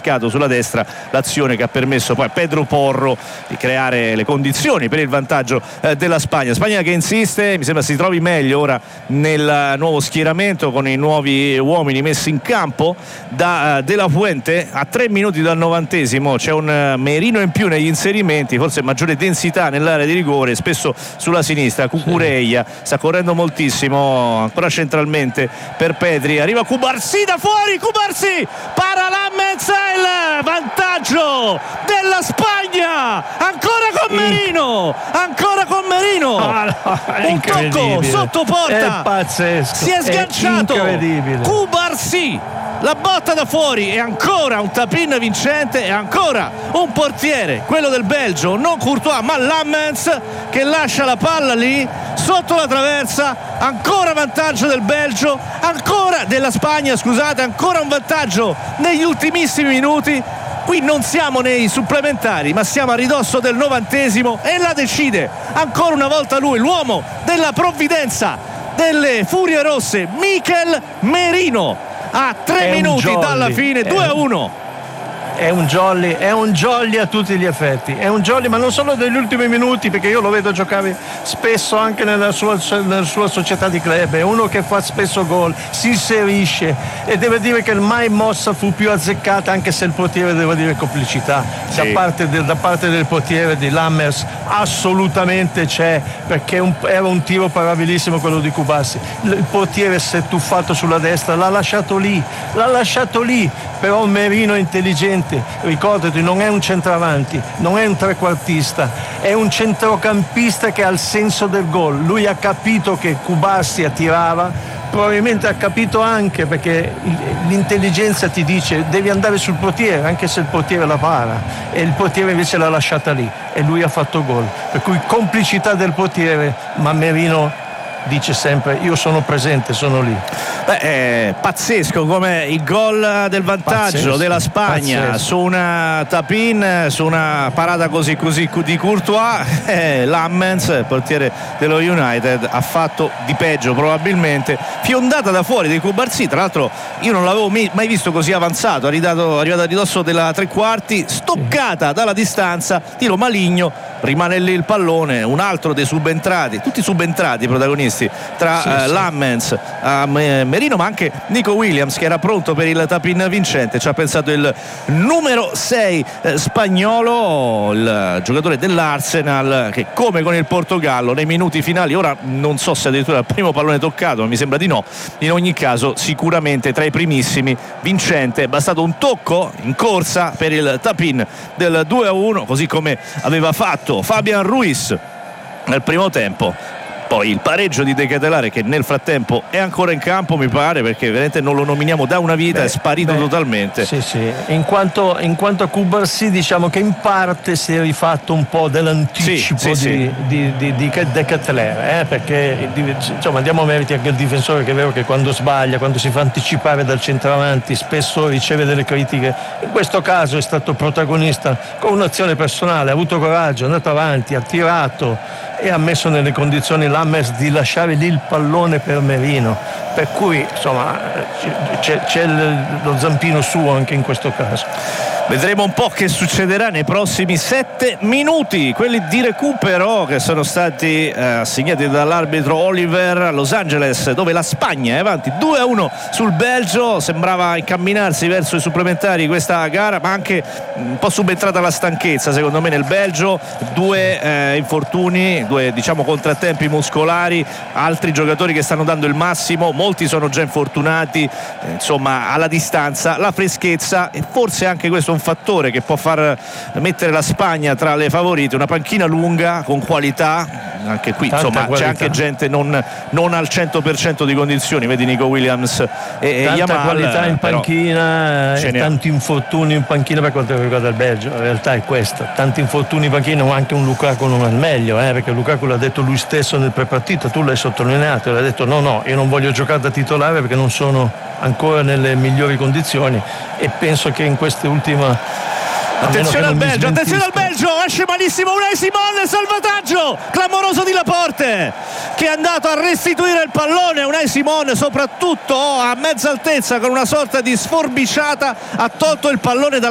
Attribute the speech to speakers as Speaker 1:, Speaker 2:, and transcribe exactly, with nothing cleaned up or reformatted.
Speaker 1: innescato sulla destra l'azione che ha permesso poi a Pedro Porro di creare le condizioni per il vantaggio eh, della Spagna. Spagna che insiste, mi sembra si trovi meglio ora nel nuovo schieramento con i nuovi uomini messi in campo da uh, De La Fuente. A tre minuti dal novantesimo c'è un uh, Merino in più negli inserimenti, forse maggiore densità nell'area di rigore, spesso sulla sinistra. Cucurella sta correndo moltissimo, ancora centralmente per Pedri, arriva Cubarsí da fuori, Cubarsí para Lammens, il vantaggio della Spagna ancora con Merino, ancora con Merino,
Speaker 2: ah, no,
Speaker 1: un tocco sotto porta,
Speaker 2: è pazzesco,
Speaker 1: si è sganciato
Speaker 2: è
Speaker 1: Cubarsí, la botta da fuori e ancora un tap-in vincente e ancora un portiere, quello del Belgio, non Courtois ma Lammens, che lascia la palla lì sotto la traversa. Ancora vantaggio del Belgio, ancora della Spagna, scusate, ancora un vantaggio negli ultimissimi minuti. Qui non siamo nei supplementari ma siamo a ridosso del novantesimo e la decide ancora una volta lui, l'uomo della provvidenza delle Furie Rosse, Mikel Merino, a tre minuti
Speaker 2: jolly,
Speaker 1: dalla fine, due a uno.
Speaker 2: È un jolly, è un jolly a tutti gli effetti, è un jolly, ma non solo degli ultimi minuti, perché io lo vedo giocare spesso anche nella sua, nella sua società di club. È uno che fa spesso gol, si inserisce, e deve dire che mai mossa fu più azzeccata, anche se il portiere, devo dire, complicità sì. da, parte de, da parte del portiere di Lammers assolutamente c'è, perché un, era un tiro parabilissimo quello di Cubarsí. Il portiere si è tuffato sulla destra, l'ha lasciato lì, l'ha lasciato lì, però Merino è intelligente. Ricordati, non è un centravanti, non è un trequartista, è un centrocampista che ha il senso del gol. Lui ha capito che Cubarsí attirava, probabilmente ha capito anche, perché l'intelligenza ti dice devi andare sul portiere anche se il portiere la para, e il portiere invece l'ha lasciata lì e lui ha fatto gol, per cui complicità del portiere, ma Merino dice sempre io sono presente, sono lì.
Speaker 1: Beh, è pazzesco come il gol del vantaggio pazzesco, della Spagna pazzesco. Su una tap-in, su una parata così così di Courtois. eh, Lammens, il portiere dello United, ha fatto di peggio probabilmente, fiondata da fuori di Cubarsí. Tra l'altro io non l'avevo mai visto così avanzato, arrivato, arrivato a ridosso della tre quarti, stoccata dalla distanza, tiro maligno, rimane lì il pallone, un altro dei subentrati, tutti subentrati protagonisti tra sì, uh, sì. Lammens, uh, Merino, ma anche Nico Williams, che era pronto per il tap-in vincente. Ci ha pensato il numero sei eh, spagnolo, il giocatore dell'Arsenal, che come con il Portogallo nei minuti finali, ora non so se addirittura il primo pallone toccato, ma mi sembra di no, in ogni caso sicuramente tra i primissimi, vincente. È bastato un tocco in corsa per il tap-in del due a uno, così come aveva fatto Fabian Ruiz nel primo tempo. Poi il pareggio di De Ketelare, che nel frattempo è ancora in campo, mi pare, perché veramente non lo nominiamo da una vita, beh, è sparito beh, totalmente.
Speaker 2: Sì, sì. In quanto, in quanto a Cubarsí, diciamo che in parte si è rifatto un po' dell'anticipo sì, sì, di, sì. di, di, di De Ketelare, eh? Perché insomma diamo meriti anche al difensore, che è vero che quando sbaglia, quando si fa anticipare dal centravanti, spesso riceve delle critiche. In questo caso è stato protagonista con un'azione personale, ha avuto coraggio, è andato avanti, ha tirato e ha messo nelle condizioni Lammers di lasciare lì il pallone per Merino, per cui insomma c'è, c'è lo zampino suo anche in questo caso.
Speaker 1: Vedremo un po' che succederà nei prossimi sette minuti, quelli di recupero che sono stati eh, assegnati dall'arbitro Oliver a Los Angeles, dove la Spagna è avanti due a uno sul Belgio. Sembrava incamminarsi verso i supplementari questa gara, ma anche un po' subentrata la stanchezza secondo me nel Belgio, due eh, infortuni, due diciamo contrattempi muscolari, altri giocatori che stanno dando il massimo, molti sono già infortunati, eh, insomma alla distanza, la freschezza, e forse anche questo un fattore che può far mettere la Spagna tra le favorite. Una panchina lunga con qualità, anche qui tanta insomma qualità. C'è anche gente non, non al cento per cento di condizioni, vedi Nico Williams e
Speaker 2: tanta
Speaker 1: Yamal,
Speaker 2: qualità in panchina e tanti infortuni in panchina per quanto riguarda il Belgio. La realtà è questa, tanti infortuni in panchina, ma anche un Lukaku non al meglio, eh, perché Lukaku l'ha detto lui stesso nel prepartita, tu l'hai sottolineato, l'ha detto no no io non voglio giocare da titolare perché non sono ancora nelle migliori condizioni, e penso che in queste ultime
Speaker 1: attenzione al Belgio, attenzione al Belgio, esce malissimo Unai Simon, salvataggio clamoroso di Laporte che è andato a restituire il pallone. Unai Simon soprattutto a mezza altezza con una sorta di sforbiciata ha tolto il pallone dalla